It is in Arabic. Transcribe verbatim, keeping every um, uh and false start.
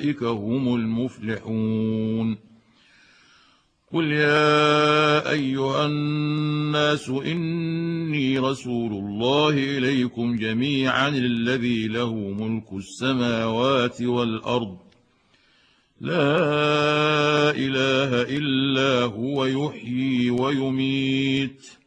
أولئك هم المفلحون. قل يا أيها الناس إني رسول الله إليكم جميعا الذي له ملك السماوات والأرض لا إله إلا هو يحيي ويميت